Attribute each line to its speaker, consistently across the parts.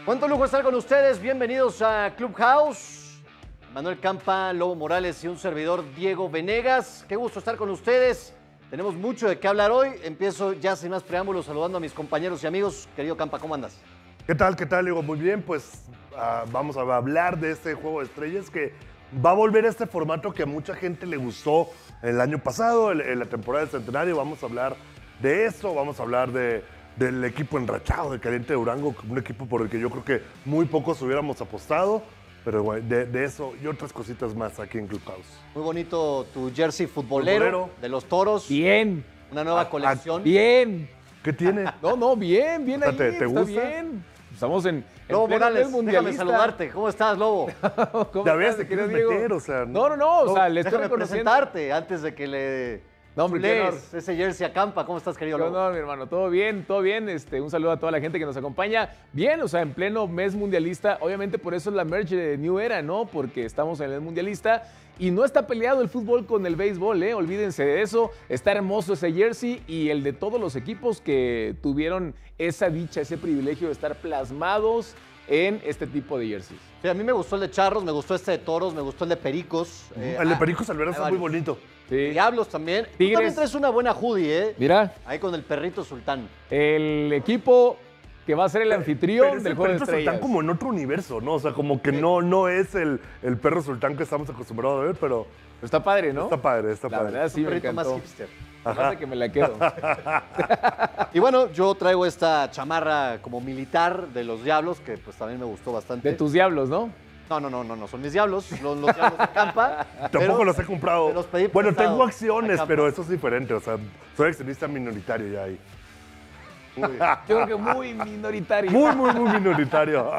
Speaker 1: Cuánto lujo estar con ustedes. Bienvenidos a Clubhouse. Manuel Campa, Lobo Morales y un servidor, Diego Venegas. Qué gusto estar con ustedes. Tenemos mucho de qué hablar hoy. Empiezo ya sin más preámbulos saludando a mis compañeros y amigos. Querido Campa, ¿cómo andas?
Speaker 2: ¿Qué tal? ¿Qué tal, Diego? Muy bien, pues vamos a hablar de este Juego de Estrellas que va a volver a este formato que a mucha gente le gustó el año pasado, en la temporada del Centenario. Vamos a hablar de eso, vamos a hablar del equipo enrachado de Caliente de Durango, un equipo por el que yo creo que muy pocos hubiéramos apostado, pero bueno, de eso y otras cositas más aquí en Clubhouse.
Speaker 1: Muy bonito tu jersey futbolero de los Toros.
Speaker 3: Bien.
Speaker 1: Una nueva colección.
Speaker 3: Bien.
Speaker 2: ¿Qué tiene?
Speaker 3: No, bien ahí.
Speaker 2: ¿Te
Speaker 3: está
Speaker 2: gusta?
Speaker 3: Bien. Estamos en
Speaker 1: Lobo
Speaker 3: pleno
Speaker 1: Morales,
Speaker 3: mes mundialista.
Speaker 1: déjame saludarte. ¿Cómo estás, Lobo?
Speaker 3: ¿Cómo
Speaker 2: Ya
Speaker 3: estás,
Speaker 2: ves, te
Speaker 3: querido
Speaker 2: quieres
Speaker 3: Diego?
Speaker 2: meter, o sea...
Speaker 3: No, o sea, le estoy
Speaker 1: Déjame
Speaker 3: reconociendo.
Speaker 1: presentarte antes de que le
Speaker 3: No, hombre, qué honor.
Speaker 1: chulees ese jersey a Campa. ¿Cómo estás, querido
Speaker 3: Qué
Speaker 1: Lobo?
Speaker 3: honor, mi hermano. Todo bien. Un saludo a toda la gente que nos acompaña. Bien, o sea, en pleno mes mundialista. Obviamente por eso es la merch de New Era, ¿no? Porque estamos en el mes mundialista. Y no está peleado el fútbol con el béisbol, ¿eh? Olvídense de eso. Está hermoso ese jersey y el de todos los equipos que tuvieron esa dicha, ese privilegio de estar plasmados en este tipo de jerseys.
Speaker 1: Sí, a mí me gustó el de Charros, me gustó este de Toros, me gustó el de Pericos.
Speaker 2: El de Pericos Alveras está muy bonito.
Speaker 3: Sí.
Speaker 1: Diablos también. Tú
Speaker 3: Tigres.
Speaker 1: también traes una buena hoodie, ¿eh?
Speaker 3: Mira,
Speaker 1: Ahí con el perrito sultán.
Speaker 3: el equipo que va a ser el
Speaker 2: Pero
Speaker 3: anfitrión
Speaker 2: ese
Speaker 3: del Juego de
Speaker 2: perrito
Speaker 3: Estrellas.
Speaker 2: sultán como en otro universo, ¿no? O sea, como que no es el perro sultán que estamos acostumbrados a ver, pero
Speaker 3: Está padre, ¿no?
Speaker 2: está padre, está
Speaker 3: La
Speaker 2: padre.
Speaker 3: verdad sí
Speaker 1: Un
Speaker 3: me
Speaker 1: perrito más
Speaker 3: encantó.
Speaker 1: hipster.
Speaker 3: Además de que me la quedo.
Speaker 1: Y bueno, yo traigo esta chamarra como militar de los Diablos, que pues también me gustó bastante.
Speaker 3: De tus diablos, ¿no?
Speaker 1: No, son mis Diablos, los Diablos de Campa.
Speaker 2: Tampoco
Speaker 1: pero
Speaker 2: los he comprado.
Speaker 1: te los pedí
Speaker 2: Bueno,
Speaker 1: prestados
Speaker 2: tengo
Speaker 1: a
Speaker 2: acciones,
Speaker 1: Campa.
Speaker 2: pero eso es diferente. O sea, soy accionista minoritario ya ahí.
Speaker 3: Yo creo que muy minoritario.
Speaker 2: Muy minoritario.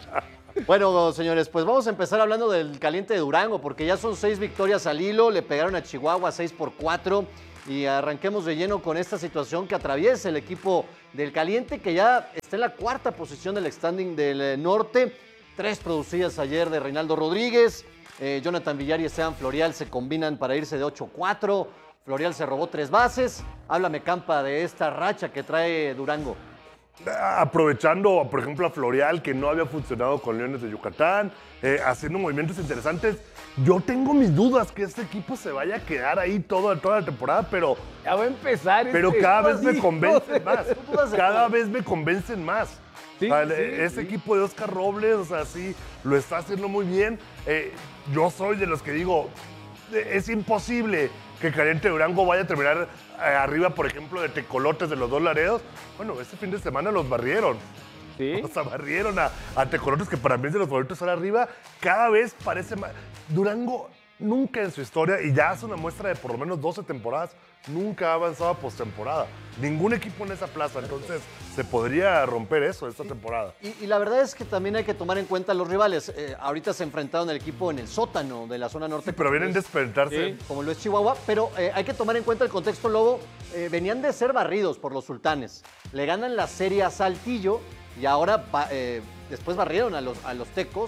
Speaker 1: Bueno, señores, pues vamos a empezar hablando del Caliente de Durango, porque ya son 6 victorias al hilo, le pegaron a Chihuahua 6-4 y arranquemos de lleno con esta situación que atraviesa el equipo del Caliente, que ya está en la 4ª posición del standing del norte. 3 producidas ayer de Reinaldo Rodríguez, Jonathan Villar y Esteban Florial se combinan para irse de 8-4. Florial se robó 3 bases. Háblame, Campa, de esta racha que trae Durango.
Speaker 2: Aprovechando, por ejemplo, a Florial, que no había funcionado con Leones de Yucatán, haciendo movimientos interesantes. Yo tengo mis dudas que este equipo se vaya a quedar ahí toda la temporada, pero
Speaker 3: Ya va a empezar.
Speaker 2: cada vez me
Speaker 3: así,
Speaker 2: convencen más.
Speaker 1: dudas de
Speaker 2: Cada
Speaker 1: todo.
Speaker 2: vez me convencen más.
Speaker 3: Sí,
Speaker 2: O sea,
Speaker 3: sí,
Speaker 2: ese
Speaker 3: sí.
Speaker 2: equipo de Oscar Robles, o sea, sí, lo está haciendo muy bien. Yo soy de los que digo, es imposible que Caliente de Durango vaya a terminar arriba, por ejemplo, de Tecolotes de los Dos Laredos. Bueno, este fin de semana los barrieron.
Speaker 3: Sí.
Speaker 2: O sea, barrieron a Tecolotes, que para mí es de los favoritos estar arriba. Cada vez parece más. Durango nunca en su historia, y ya hace una muestra de por lo menos 12 temporadas, nunca ha avanzado a postemporada. Ningún equipo en esa plaza, entonces se podría romper eso esta temporada.
Speaker 1: Y la verdad es que también hay que tomar en cuenta los rivales. Ahorita se enfrentaron el equipo en el sótano de la zona norte.
Speaker 2: Pero vienen a despertarse.
Speaker 3: Sí.
Speaker 1: Como lo es Chihuahua, pero hay que tomar en cuenta el contexto, Lobo. Venían de ser barridos por los sultanes. Le ganan la serie a Saltillo y ahora después barrieron a los tecos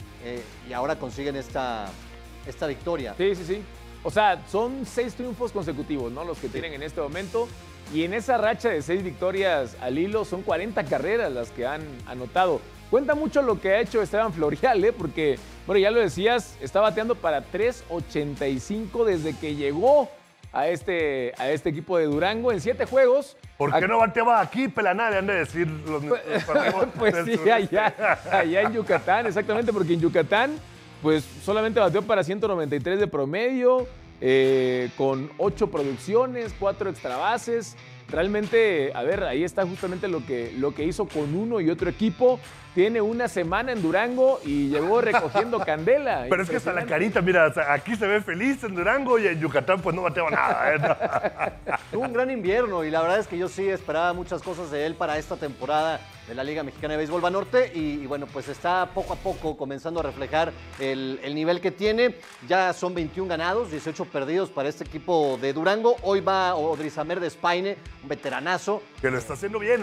Speaker 1: y ahora consiguen esta victoria.
Speaker 3: Sí. O sea, son 6 triunfos consecutivos, ¿no? Los que tienen en este momento. Y en esa racha de 6 victorias al hilo, son 40 carreras las que han anotado. Cuenta mucho lo que ha hecho Esteban Florial, ¿eh? Porque, bueno, ya lo decías, está bateando para 3.85 desde que llegó a este equipo de Durango en 7 juegos.
Speaker 2: ¿Por qué no bateaba aquí, Pelanade? Han de decir los amigos
Speaker 3: Pues
Speaker 2: del
Speaker 3: sí,
Speaker 2: sureste.
Speaker 3: allá en Yucatán, exactamente, porque en Yucatán, pues solamente bateó para 193 de promedio, con 8 producciones, 4 extra bases. Realmente, a ver, ahí está justamente lo que hizo con uno y otro equipo. Tiene una semana en Durango y llegó recogiendo candela.
Speaker 2: Pero es que hasta la carita, mira, o sea, aquí se ve feliz en Durango y en Yucatán pues no bateaba nada.
Speaker 1: Tuvo un gran invierno y la verdad es que yo sí esperaba muchas cosas de él para esta temporada de la Liga Mexicana de Béisbol Banorte y bueno, pues está poco a poco comenzando a reflejar el nivel que tiene. Ya son 21 ganados, 18 perdidos para este equipo de Durango. Hoy va Odrizamer de Spaine, un veteranazo.
Speaker 2: Que lo está haciendo bien.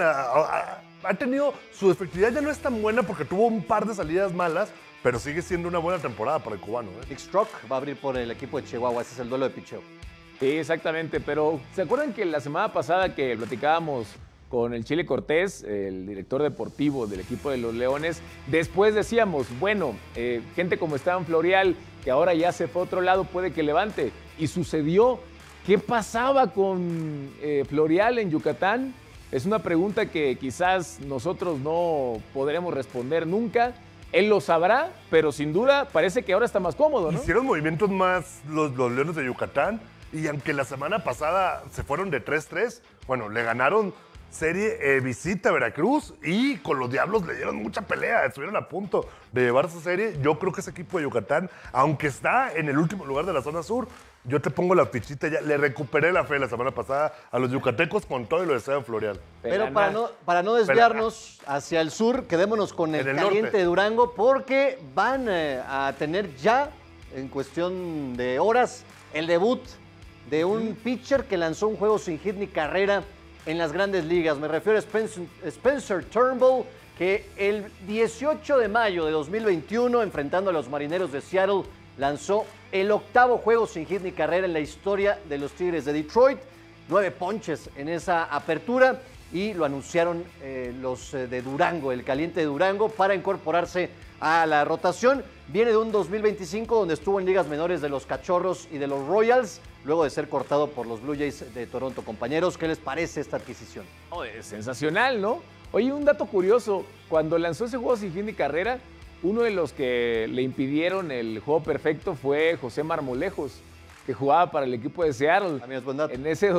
Speaker 2: Ha tenido, su efectividad ya no es tan buena porque tuvo un par de salidas malas, pero sigue siendo una buena temporada para el cubano.
Speaker 1: Big Stroke va a abrir por el equipo de Chihuahua, ese es el duelo de picheo.
Speaker 3: Sí, exactamente, pero ¿se acuerdan que la semana pasada que platicábamos con el Chile Cortés, el director deportivo del equipo de los Leones. Después decíamos, bueno, gente como Esteban Florial, que ahora ya se fue a otro lado, puede que levante. Y sucedió. ¿Qué pasaba con Florial en Yucatán? Es una pregunta que quizás nosotros no podremos responder nunca. Él lo sabrá, pero sin duda parece que ahora está más cómodo, ¿no?
Speaker 2: Hicieron movimientos más los Leones de Yucatán y aunque la semana pasada se fueron de 3-3, bueno, le ganaron serie visita a Veracruz y con los Diablos le dieron mucha pelea, estuvieron a punto de llevarse serie. Yo creo que ese equipo de Yucatán, aunque está en el último lugar de la zona sur, yo te pongo la fichita ya. Le recuperé la fe la semana pasada a los yucatecos con todo y lo de Esteban Florial.
Speaker 1: Pero para no desviarnos hacia el sur, quedémonos con el caliente
Speaker 2: norte
Speaker 1: de Durango porque van a tener ya, en cuestión de horas, el debut de un pitcher que lanzó un juego sin hit ni carrera en las grandes ligas. Me refiero a Spencer Turnbull, que el 18 de mayo de 2021, enfrentando a los Marineros de Seattle, lanzó el 8º juego sin hit ni carrera en la historia de los Tigres de Detroit. 9 ponches en esa apertura y lo anunciaron los de Durango, el caliente de Durango, para incorporarse a la rotación. Viene de un 2025 donde estuvo en ligas menores de los Cachorros y de los Royals, luego de ser cortado por los Blue Jays de Toronto. Compañeros, ¿qué les parece esta adquisición?
Speaker 3: Oh, es sensacional, ¿no? Oye, un dato curioso, cuando lanzó ese juego sin hit ni carrera, uno de los que le impidieron el juego perfecto fue José Marmolejos, que jugaba para el equipo de Seattle.
Speaker 1: También es buen dato.
Speaker 3: En ese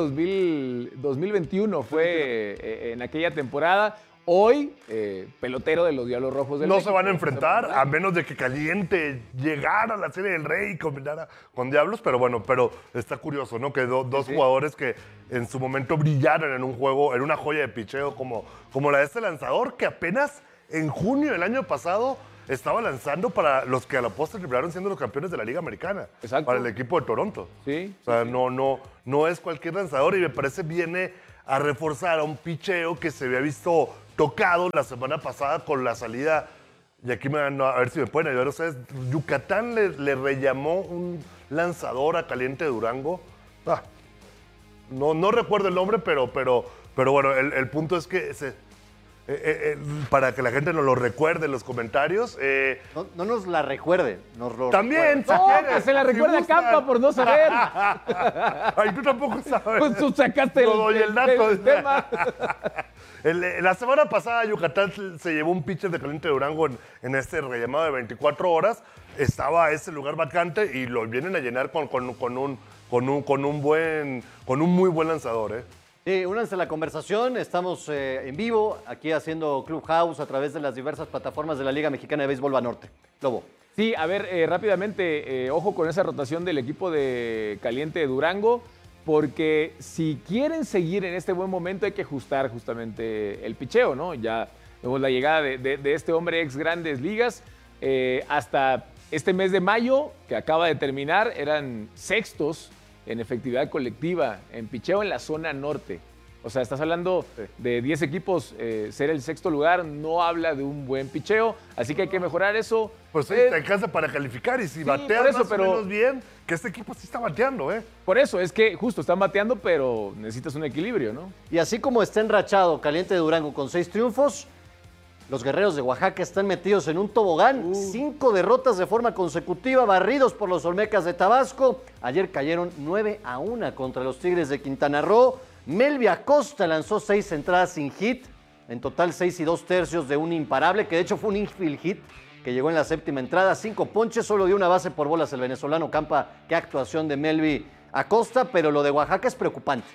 Speaker 3: 2021 fue en aquella temporada. Hoy, pelotero de los Diablos Rojos del
Speaker 2: No
Speaker 3: México.
Speaker 2: se van a enfrentar, a menos de que Caliente llegara a la Serie del Rey y combinara con Diablos, pero bueno, está curioso, ¿no? Que dos jugadores que en su momento brillaron en un juego, en una joya de picheo como la de este lanzador, que apenas en junio del año pasado estaba lanzando para los que a la postre terminaron siendo los campeones de la Liga Americana.
Speaker 3: Exacto.
Speaker 2: Para el equipo de Toronto.
Speaker 3: Sí.
Speaker 2: O sea, no es cualquier lanzador y me parece viene a reforzar a un picheo que se había visto tocado la semana pasada con la salida, y aquí a ver si me pueden ayudar ustedes. Yucatán le rellamó un lanzador a Caliente de Durango. No recuerdo el nombre, pero bueno, el punto es que para que la gente nos lo recuerde en los comentarios.
Speaker 1: No nos la recuerde, nos lo
Speaker 2: También,
Speaker 1: recuerde.
Speaker 2: si
Speaker 3: No,
Speaker 2: quieres,
Speaker 3: que se la
Speaker 2: si
Speaker 3: recuerda a
Speaker 2: gustan.
Speaker 3: Campa por no saber.
Speaker 2: Ay, tú tampoco sabes.
Speaker 3: Pues tú sacaste
Speaker 2: Todo y el dato.
Speaker 3: el tema.
Speaker 2: La semana pasada Yucatán se llevó un pitcher de Caliente de Durango en este rellamado de 24 horas. Estaba ese lugar vacante y lo vienen a llenar con un muy buen lanzador, ¿eh?
Speaker 1: Sí, únanse a la conversación, estamos en vivo aquí haciendo Clubhouse a través de las diversas plataformas de la Liga Mexicana de Béisbol Banorte. Lobo.
Speaker 3: Sí, a ver, rápidamente, ojo con esa rotación del equipo de Caliente de Durango, porque si quieren seguir en este buen momento hay que ajustar justamente el picheo, ¿no? Ya vemos la llegada de este hombre ex Grandes Ligas. Hasta este mes de mayo, que acaba de terminar, eran sextos en efectividad colectiva, en picheo en la zona norte. O sea, estás hablando de 10 equipos, ser el sexto lugar no habla de un buen picheo, así que hay que mejorar eso.
Speaker 2: Pues sí, te alcanza para calificar y si bateas
Speaker 3: por eso,
Speaker 2: más o
Speaker 3: pero
Speaker 2: menos bien, que este equipo sí está bateando, ¿eh?
Speaker 3: Por eso, es que justo están bateando, pero necesitas un equilibrio, ¿no?
Speaker 1: Y así como está enrachado Caliente de Durango con 6 triunfos, los Guerreros de Oaxaca están metidos en un tobogán. 5 derrotas de forma consecutiva, barridos por los Olmecas de Tabasco. Ayer cayeron 9-1 contra los Tigres de Quintana Roo. Melvia Acosta lanzó 6 entradas sin hit. En total 6 2/3 de un imparable, que de hecho fue un infield hit, que llegó en la séptima entrada. 5 ponches, solo dio una base por bolas el venezolano Campa. Qué actuación de Melvia Acosta, pero lo de Oaxaca es preocupante.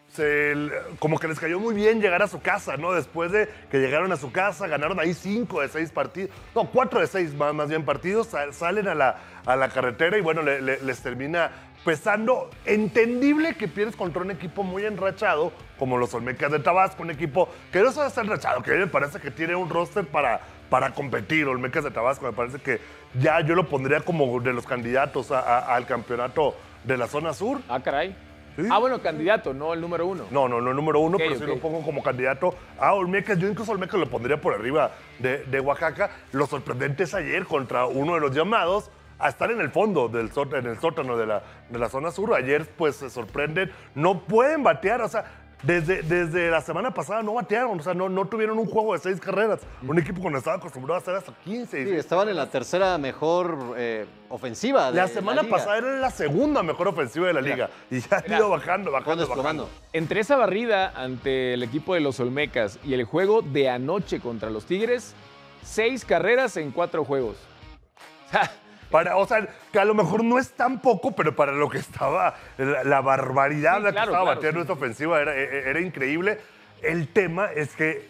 Speaker 2: Como que les cayó muy bien llegar a su casa, ¿no? Después de que llegaron a su casa, ganaron ahí 5 de 6 partidos, no, 4 de 6 más bien partidos, salen a la carretera y bueno, les termina pesando. Entendible que pierdes contra un equipo muy enrachado, como los Olmecas de Tabasco, un equipo que no solo está enrachado, que a mí me parece que tiene un roster para competir. Olmecas de Tabasco me parece que ya yo lo pondría como de los candidatos al campeonato de la zona sur.
Speaker 3: Ah, caray.
Speaker 2: ¿Sí?
Speaker 3: Ah, bueno, candidato, no el número 1.
Speaker 2: No, el número 1,
Speaker 3: Ok,
Speaker 2: pero sí
Speaker 3: ok.
Speaker 2: lo pongo como candidato a Olmecas. Yo incluso Olmecas lo pondría por arriba de Oaxaca. Lo sorprendente es ayer contra uno de los llamados a estar en el fondo, en el sótano de la zona sur. Ayer pues se sorprenden, no pueden batear, o sea, desde la semana pasada no batearon, o sea, no tuvieron un juego de 6 carreras. Un equipo cuando estaba acostumbrado a hacer hasta 15.
Speaker 1: Sí, estaban en la tercera mejor ofensiva de
Speaker 2: La semana
Speaker 1: liga.
Speaker 2: pasada era la segunda mejor ofensiva de la liga. Y ya han ido bajando.
Speaker 1: Desplomando.
Speaker 3: Entre esa barrida ante el equipo de los Olmecas y el juego de anoche contra los Tigres, 6 carreras en 4 juegos.
Speaker 2: O sea, que a lo mejor no es tan poco, pero para lo que estaba, la barbaridad
Speaker 3: Sí,
Speaker 2: la que
Speaker 3: claro,
Speaker 2: estaba
Speaker 3: claro,
Speaker 2: bateando
Speaker 3: sí.
Speaker 2: esta ofensiva era increíble. El tema es que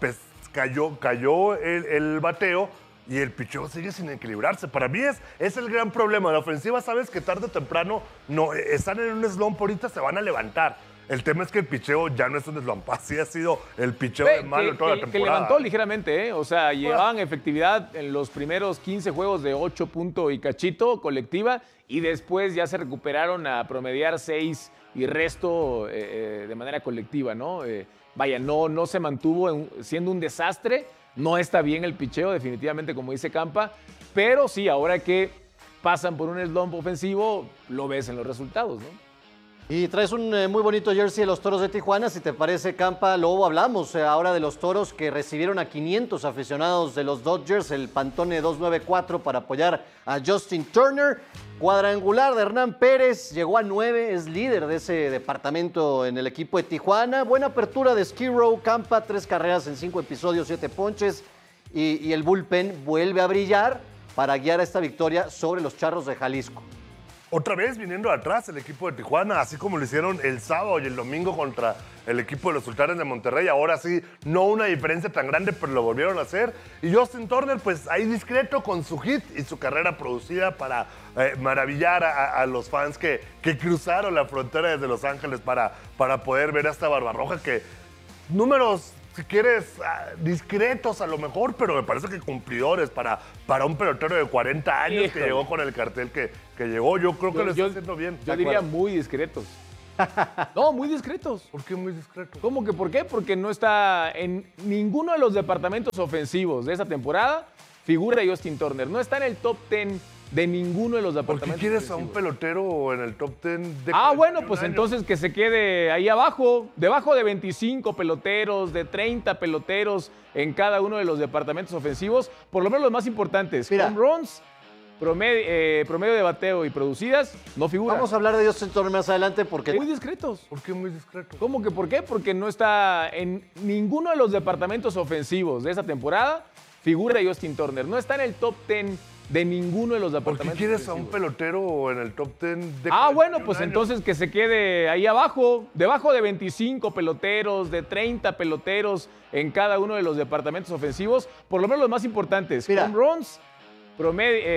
Speaker 2: cayó el bateo y el picheo sigue sin equilibrarse. Para mí es el gran problema. La ofensiva, sabes que tarde o temprano están en un slump ahorita, se van a levantar. El tema es que el picheo ya no es un slump. Así ha sido el picheo de malo toda la temporada.
Speaker 3: Que levantó ligeramente, ¿eh? O sea, llevaban efectividad en los primeros 15 juegos de 8 puntos y cachito colectiva y después ya se recuperaron a promediar 6 y resto de manera colectiva, ¿no? Vaya, no se mantuvo siendo un desastre. No está bien el picheo, definitivamente, como dice Campa, pero sí, ahora que pasan por un slump ofensivo, lo ves en los resultados, ¿no?
Speaker 1: Y traes un muy bonito jersey de los Toros de Tijuana. Si te parece, Campa, Lobo, hablamos ahora de los Toros que recibieron a 500 aficionados de los Dodgers, el Pantone 294 para apoyar a Justin Turner. Cuadrangular de Hernán Pérez, llegó a 9, es líder de ese departamento en el equipo de Tijuana. Buena apertura de Skirrow, Campa, 3 carreras en 5 episodios, 7 ponches. Y el bullpen vuelve a brillar para guiar a esta victoria sobre los Charros de Jalisco.
Speaker 2: Otra vez viniendo de atrás el equipo de Tijuana, así como lo hicieron el sábado y el domingo contra el equipo de los Sultanes de Monterrey. Ahora sí, no una diferencia tan grande, pero lo volvieron a hacer. Y Justin Turner, pues ahí discreto con su hit y su carrera producida para maravillar a los fans que cruzaron la frontera desde Los Ángeles para poder ver a esta Barbarroja que números, si quieres, discretos a lo mejor, pero me parece que cumplidores para un pelotero de 40 años que
Speaker 3: Híjole.
Speaker 2: llegó con el cartel que llegó. Yo creo que lo está haciendo bien.
Speaker 3: Yo diría muy discretos. No, muy discretos.
Speaker 2: ¿Por qué muy discreto?
Speaker 3: ¿Cómo que por qué? Porque no está en ninguno de los departamentos ofensivos de esa temporada, figura Justin Turner. No está en el top 10 de ninguno de los
Speaker 2: ¿Por
Speaker 3: departamentos
Speaker 2: qué quieres a un
Speaker 3: ofensivos.
Speaker 2: pelotero en el top 10 de
Speaker 3: Bueno,
Speaker 2: 41
Speaker 3: pues
Speaker 2: años?
Speaker 3: entonces que se quede ahí abajo, debajo de 25 peloteros, de 30 peloteros en cada uno de los departamentos ofensivos, por lo menos los más importantes.
Speaker 1: Mira.
Speaker 3: Home runs, promedio de bateo y producidas, no figura.
Speaker 1: Vamos a hablar de Justin Turner más adelante porque
Speaker 3: Muy discretos.
Speaker 2: ¿Por qué muy discreto?
Speaker 3: ¿Cómo que por qué? Porque no está en ninguno de los departamentos ofensivos de esa temporada, figura Justin Turner. No está en el top 10 de ninguno de los
Speaker 2: ¿Por qué
Speaker 3: departamentos
Speaker 2: quieres a un
Speaker 3: ofensivos.
Speaker 2: pelotero en el top 10 de
Speaker 3: Bueno,
Speaker 2: 41
Speaker 3: pues
Speaker 2: años?
Speaker 3: entonces que se quede ahí abajo, debajo de 25 peloteros, de 30 peloteros en cada uno de los departamentos ofensivos, por lo menos los más importantes.
Speaker 1: Mira.
Speaker 3: Home runs, promedio